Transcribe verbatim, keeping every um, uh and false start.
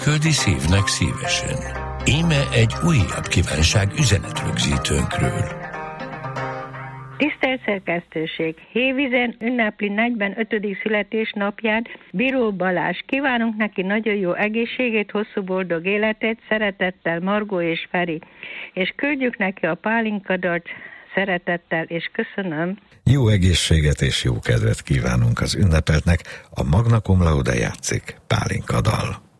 küldi szívnek szívesen. Íme egy újabb kívánság üzenetrögzítőnkről. Tisztelt szerkesztőség! Hévízen ünnepli negyvenötödik születésnapját Bíró Balázs. Kívánunk neki nagyon jó egészségét, hosszú boldog életet, szeretettel Margó és Feri. És küldjük neki a pálinkadalt szeretettel, és köszönöm. Jó egészséget és jó kedvet kívánunk az ünnepeltnek, a Magna Cum Laude játszik pálinkadal.